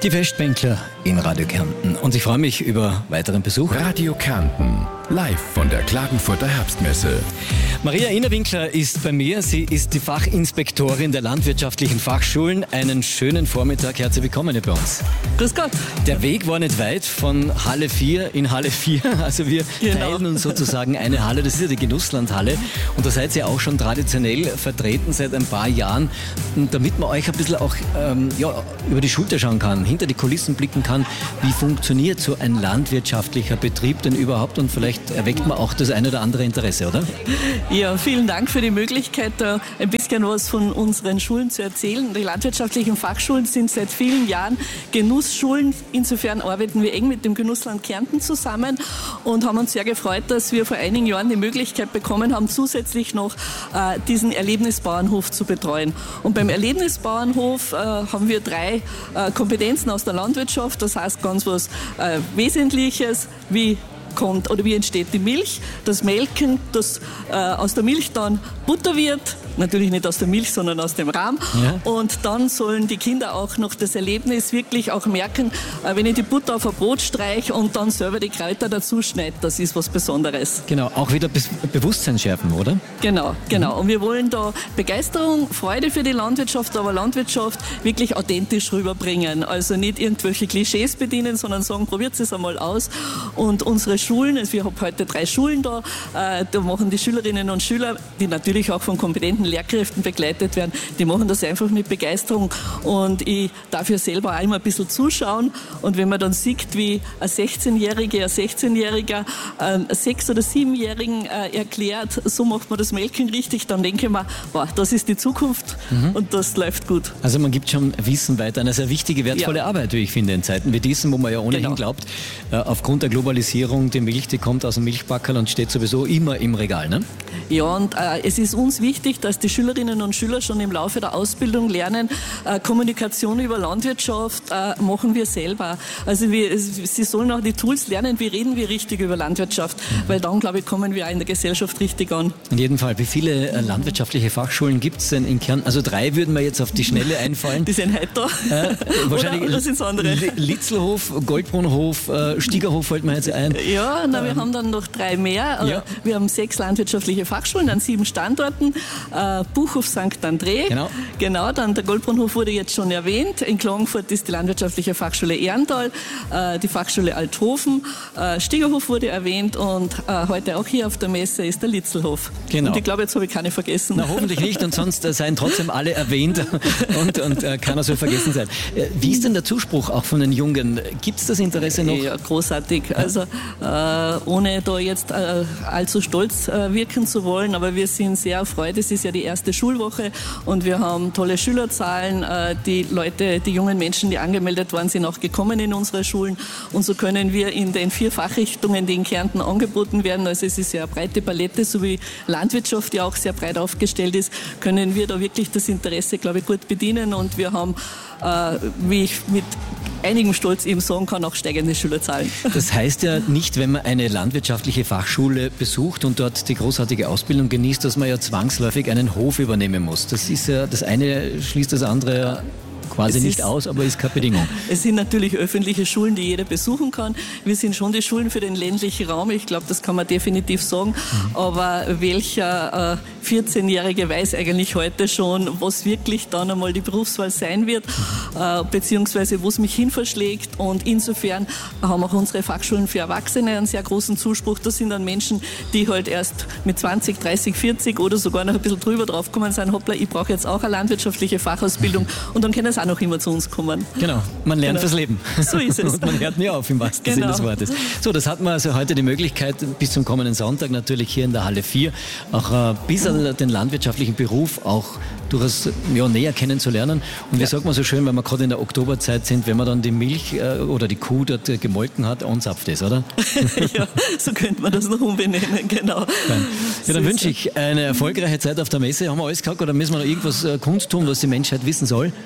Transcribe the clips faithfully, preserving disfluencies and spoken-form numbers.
Die Westbänkler in Radio Kärnten. Und ich freue mich über weiteren Besuch. Radio Kärnten, live von der Klagenfurter Herbstmesse. Maria Innerwinkler ist bei mir. Sie ist die Fachinspektorin der landwirtschaftlichen Fachschulen. Einen schönen Vormittag. Herzlich willkommen hier bei uns. Grüß Gott. Der Weg war nicht weit von Halle vier in Halle vier. Also wir Genau. teilen uns sozusagen eine Halle. Das ist ja die Genusslandhalle. Und da seid ihr auch schon traditionell vertreten seit ein paar Jahren. Und damit man euch ein bisschen auch ähm, ja, über die Schulter schauen kann, hinter die Kulissen blicken kann, wie funktioniert so ein landwirtschaftlicher Betrieb denn überhaupt? Und vielleicht erweckt man auch das eine oder andere Interesse, oder? Ja, vielen Dank für die Möglichkeit, da ein bisschen was von unseren Schulen zu erzählen. Die landwirtschaftlichen Fachschulen sind seit vielen Jahren Genussschulen. Insofern arbeiten wir eng mit dem Genussland Kärnten zusammen und haben uns sehr gefreut, dass wir vor einigen Jahren die Möglichkeit bekommen haben, zusätzlich noch äh, diesen Erlebnisbauernhof zu betreuen. Und beim Erlebnisbauernhof äh, haben wir drei äh, Kompetenzen aus der Landwirtschaft. Das heißt ganz was äh, Wesentliches, wie kommt oder wie entsteht die Milch, das Melken, dass äh, aus der Milch dann Butter wird. Natürlich nicht aus der Milch, sondern aus dem Rahm. Ja. Und dann sollen die Kinder auch noch das Erlebnis wirklich auch merken, äh, wenn ich die Butter auf ein Brot streiche und dann selber die Kräuter dazu schneide, das ist was Besonderes. Genau, auch wieder Be- Bewusstsein schärfen, oder? Genau, genau. Mhm. Und wir wollen da Begeisterung, Freude für die Landwirtschaft, aber Landwirtschaft wirklich authentisch rüberbringen. Also nicht irgendwelche Klischees bedienen, sondern sagen, probiert es einmal aus. Und unsere Schulen, also wir haben heute drei Schulen da, äh, da machen die Schülerinnen und Schüler, die natürlich auch von kompetenten Lehrkräften begleitet werden, die machen das einfach mit Begeisterung und ich darf ja selber auch immer ein bisschen zuschauen und wenn man dann sieht, wie ein sechzehnjähriger, ein sechzehnjähriger einen sechs- oder siebenjährigen äh, erklärt, so macht man das Melken richtig, dann denke ich mir, wow, das ist die Zukunft mhm. und das läuft gut. Also man gibt schon Wissen weiter, eine sehr wichtige, wertvolle ja. Arbeit, wie ich finde, in Zeiten wie diesen, wo man ja ohnehin genau. glaubt, äh, aufgrund der Globalisierung, die Milch, die kommt aus dem Milchbackerl und steht sowieso immer im Regal, ne? Ja, und äh, es ist uns wichtig, dass die Schülerinnen und Schüler schon im Laufe der Ausbildung lernen, äh, Kommunikation über Landwirtschaft äh, machen wir selber. Also wir, sie sollen auch die Tools lernen, wie reden wir richtig über Landwirtschaft, mhm. weil dann, glaube ich, kommen wir auch in der Gesellschaft richtig an. In jedem Fall. Wie viele äh, landwirtschaftliche Fachschulen gibt es denn in Kärnten? Also drei würden mir jetzt auf die Schnelle einfallen. Die sind heute da. Äh, wahrscheinlich oder, oder sind es andere? Litzelhof, Goldbrunnhof, äh, Stiegerhof fällt mir jetzt ein. Ja, na, wir ähm, haben dann noch drei mehr. Ja. Wir haben sechs landwirtschaftliche Fachschulen an sieben Standorten. Äh, Buchhof Sankt André. Genau. Genau, dann der Goldbrunnhof wurde jetzt schon erwähnt. In Klagenfurt ist die landwirtschaftliche Fachschule Ehrental, äh, die Fachschule Althofen. Äh, Stiegerhof wurde erwähnt und äh, heute auch hier auf der Messe ist der Litzelhof. Genau. Und ich glaube, jetzt habe ich keine vergessen. Na, hoffentlich nicht und sonst äh, seien trotzdem alle erwähnt und, und äh, keiner soll vergessen sein. Äh, wie ist denn der Zuspruch auch von den Jungen? Gibt es das Interesse noch? Ja, großartig. Also äh, ohne da jetzt äh, allzu stolz äh, wirken zu wollen, aber wir sind sehr erfreut. Es ist ja die erste Schulwoche und wir haben tolle Schülerzahlen. Äh, die Leute, die jungen Menschen, die angemeldet waren, sind auch gekommen in unsere Schulen und so können wir in den vier Fachrichtungen, die in Kärnten angeboten werden, also es ist ja eine breite Palette, so wie Landwirtschaft ja auch sehr breit aufgestellt ist, können wir da wirklich das Interesse, glaube ich, gut bedienen und wir haben, äh, wie ich mit einigem Stolz eben sagen kann, auch steigende Schülerzahlen. Das heißt ja nicht, wenn man eine landwirtschaftliche Fachschule besucht und dort die großartige Ausbildung genießt, dass man ja zwangsläufig einen Hof übernehmen muss. Das ist ja, das eine schließt das andere quasi es nicht ist, aus, aber ist keine Bedingung. Es sind natürlich öffentliche Schulen, die jeder besuchen kann. Wir sind schon die Schulen für den ländlichen Raum, ich glaube, das kann man definitiv sagen. Mhm. Aber welcher äh, vierzehnjährige weiß eigentlich heute schon, was wirklich dann einmal die Berufswahl sein wird, mhm. äh, beziehungsweise wo es mich hin verschlägt. Und insofern haben auch unsere Fachschulen für Erwachsene einen sehr großen Zuspruch. Das sind dann Menschen, die halt erst mit zwanzig, dreißig, vierzig oder sogar noch ein bisschen drüber draufkommen und sagen, hoppla, ich brauche jetzt auch eine landwirtschaftliche Fachausbildung. Und dann können sie auch noch immer zu uns kommen. Genau, man lernt genau. fürs Leben. So ist es. Und man hört nie auf, im wahrsten genau. Sinne des Wortes. So, das hatten wir also heute die Möglichkeit, bis zum kommenden Sonntag natürlich hier in der Halle vier auch ein bisschen den landwirtschaftlichen Beruf auch durchaus ja, näher kennenzulernen. Und wie ja. sagt man so schön, wenn wir gerade in der Oktoberzeit sind, wenn man dann die Milch äh, oder die Kuh dort äh, gemolken hat, anzapft es, oder? Ja, so könnte man das noch umbenennen, genau. Ja, ja dann so wünsche ich eine erfolgreiche Zeit auf der Messe. Haben wir alles gehabt oder müssen wir noch irgendwas äh, kundtun, was die Menschheit wissen soll? Also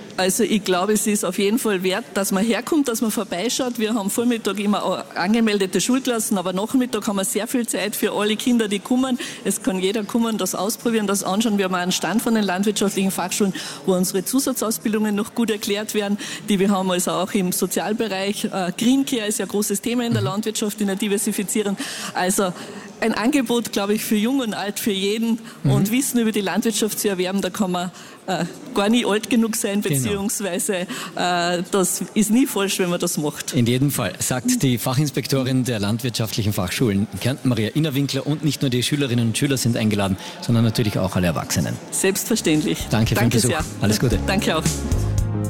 ich glaube, es ist auf jeden Fall wert, dass man herkommt, dass man vorbeischaut. Wir haben Vormittag immer angemeldete Schulklassen, aber Nachmittag haben wir sehr viel Zeit für alle Kinder, die kommen. Es kann jeder kommen, das ausprobieren, das anschauen. Wir haben auch einen Stand von den landwirtschaftlichen Fachschulen, wo unsere Zusatzausbildungen noch gut erklärt werden, die wir haben also auch im Sozialbereich. Green Care ist ja ein großes Thema in der Landwirtschaft, in der Diversifizierung. Also ein Angebot, glaube ich, für Jung und Alt, für jeden. Mhm. Und Wissen über die Landwirtschaft zu erwerben, da kann man äh, gar nicht alt genug sein, beziehungsweise äh, das ist nie falsch, wenn man das macht. In jedem Fall, sagt die Fachinspektorin der landwirtschaftlichen Fachschulen in Kärnten, Maria Innerwinkler. Und nicht nur die Schülerinnen und Schüler sind eingeladen, sondern natürlich auch alle Erwachsenen. Selbstverständlich. Danke für den Besuch. Sehr. Alles Gute. Danke auch.